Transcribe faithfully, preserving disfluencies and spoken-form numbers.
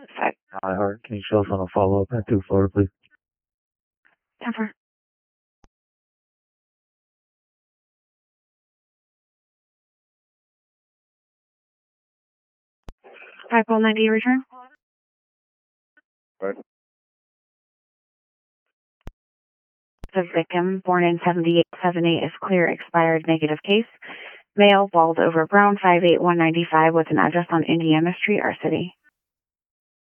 Hi, Heart. Can you show us on a follow-up at two Florida, please? Ever. five Paul ninety return. Right. The victim, born in seventy-eight seventy-eight, is clear, expired, negative case. Male, bald, over brown, five eight, one ninety-five, with an address on Indiana Street, our city.